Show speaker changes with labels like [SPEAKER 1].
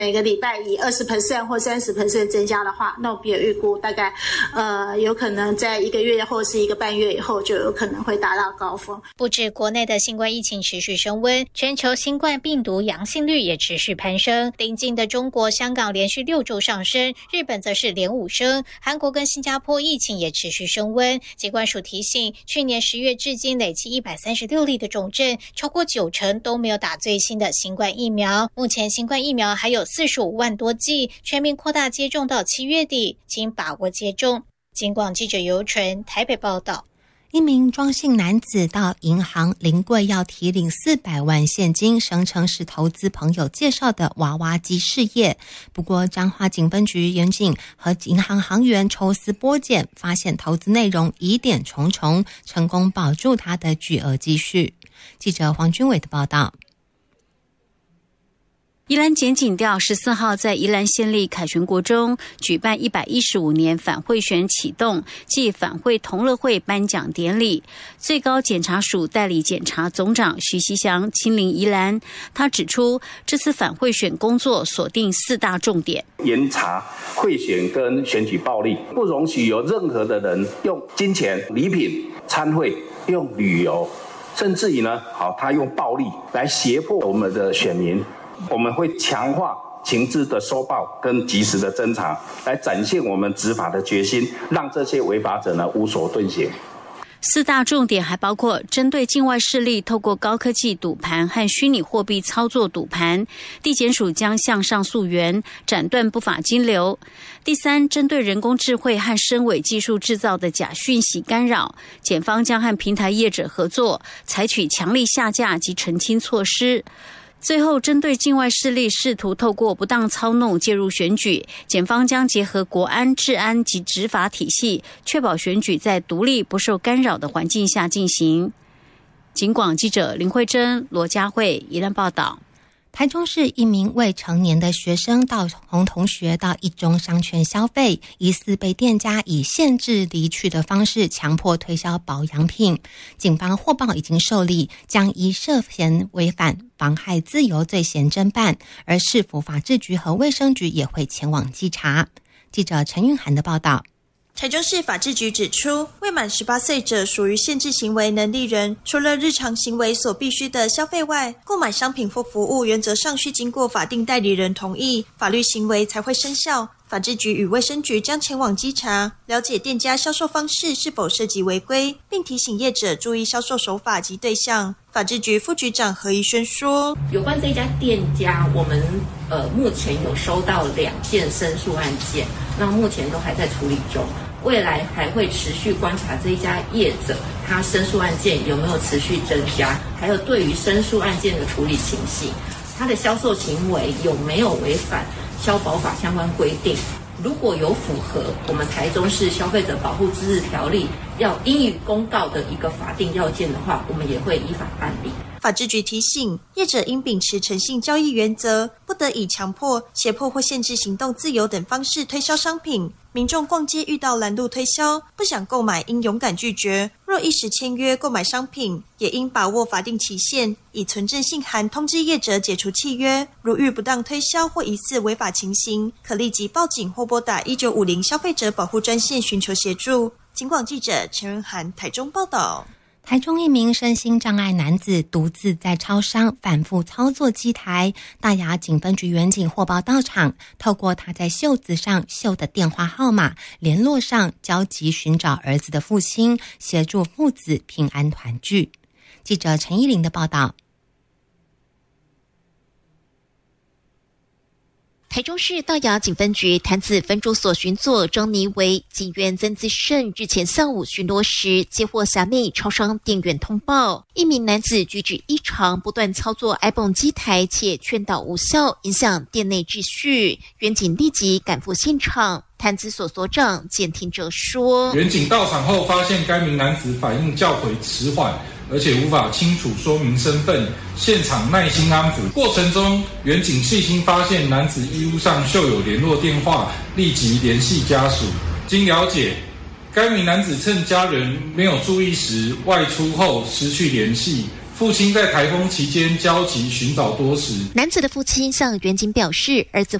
[SPEAKER 1] 每个礼拜以20% 或30% 增加的话，那我们也预估大概有可能在1个月或是1个半月以后就有可能会达到高峰。
[SPEAKER 2] 不止国内的新冠疫情持续升温，全球新冠病毒阳性率也持续攀升。邻近的中国、香港连续6周上升，日本则是连5升，韩国跟新加坡疫情也持续升温。疾管署提醒，去年10月至今累计136例的重症，超过90%都没有打最新的新冠疫苗。目前新冠疫苗还有45万多剂，全面扩大接种到7月底，请把握接种。警广记者尤纯台北报道。
[SPEAKER 3] 一名庄姓男子到银行临柜要提领400万现金，声称是投资朋友介绍的娃娃机事业。不过彰化警分局员警和银行行员抽丝剥茧，发现投资内容疑点重重，成功保住他的巨额积蓄。记者黄君伟的报道。
[SPEAKER 4] 宜兰检警调14号在宜兰县立凯旋国中举办115年反贿选启动暨反贿同乐会颁奖典礼，最高检察署代理检察总长徐锡祥亲临宜兰。他指出，这次反贿选工作锁定4大重点：
[SPEAKER 5] 严查贿选跟选举暴力，不容许有任何的人用金钱、礼品、参会、用旅游，甚至于他用暴力来胁迫我们的选民。我们会强化情资的收报跟及时的侦查，来展现我们执法的决心，让这些违法者无所遁形。
[SPEAKER 4] 4大重点还包括针对境外势力透过高科技赌盘和虚拟货币操作赌盘，地检署将向上溯源，斩断不法金流。第3，针对人工智慧和深伪技术制造的假讯息干扰，检方将和平台业者合作，采取强力下架及澄清措施。最后，针对境外势力试图透过不当操弄介入选举，检方将结合国安、治安及执法体系，确保选举在独立不受干扰的环境下进行。警广记者林慧珍、罗佳慧宜兰报道。
[SPEAKER 3] 台中市一名未成年的学生同同学到一中商圈消费，疑似被店家以限制离去的方式强迫推销保养品。警方获报已经受理，将依涉嫌违反妨害自由罪嫌侦办，而市府法制局和卫生局也会前往稽查。记者陈韵涵的报道。
[SPEAKER 6] 台中市法制局指出，未满18岁者属于限制行为能力人，除了日常行为所必须的消费外，购买商品或服务原则上需经过法定代理人同意，法律行为才会生效。法制局与卫生局将前往稽查，了解店家销售方式是否涉及违规，并提醒业者注意销售手法及对象。法制局副局长何宜轩说，
[SPEAKER 7] 有关这家店家，我们目前有收到2件申诉案件，那目前都还在处理中，未来还会持续观察这一家业者他申诉案件有没有持续增加，还有对于申诉案件的处理情形，他的销售行为有没有违反消保法相关规定，如果有符合我们台中市消费者保护自治条例要应予公告的一个法定要件的话，我们也会依法办理。
[SPEAKER 6] 法制局提醒，业者应秉持诚信交易原则，不得以强迫、胁迫或限制行动自由等方式推销商品。民众逛街遇到拦路推销，不想购买应勇敢拒绝。若一时签约购买商品，也应把握法定期限，以存证信函通知业者解除契约。如遇不当推销或疑似违法情形，可立即报警或拨打1950消费者保护专线寻求协助。警广记者陈润涵台中报道。
[SPEAKER 3] 台中一名身心障碍男子独自在超商反复操作机台，大雅警分局员警获报到场，透过他在袖子上绣的电话号码联络上焦急寻找儿子的父亲，协助父子平安团聚。记者陈依玲的报道。
[SPEAKER 8] 台中市大雅警分局潭子分驻所巡佐张尼维警员曾资胜日前下午巡逻时，接获辖内超商店员通报，一名男子举止异常，不断操作 iPhone 机台，且劝导无效，影响店内秩序。员警立即赶赴现场。潭子所所长简廷哲说，
[SPEAKER 9] 员警到场后发现该名男子反应较为迟缓，而且无法清楚说明身份，现场耐心安抚过程中，员警细心发现男子衣物上绣有联络电话，立即联系家属。经了解，该名男子趁家人没有注意时外出后失去联系， 父亲在台风期间焦急寻找多时。
[SPEAKER 8] 男子的父亲向员警表示，儿子